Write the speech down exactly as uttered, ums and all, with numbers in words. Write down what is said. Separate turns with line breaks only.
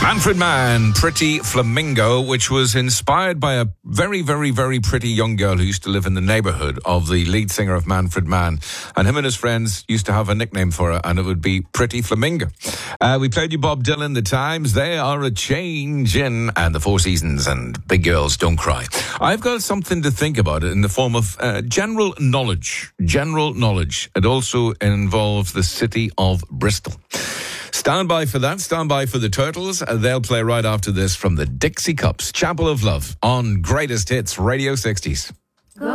Manfred Mann, Pretty Flamingo, which was inspired by a very, very, very pretty young girl who used to live in the neighbourhood of the lead singer of Manfred Mann. And him and his friends used to have a nickname for her, and it would be Pretty Flamingo. Uh, we played you Bob Dylan, The Times, They Are A-Changin', and The Four Seasons, and Big Girls Don't Cry. I've got something to think about it in the form of uh, general knowledge. General knowledge. It also involves the city of Bristol. Stand by for that. Stand by for the Turtles. They'll play right after this from the Dixie Cups, Chapel of Love, on Greatest Hits Radio sixties.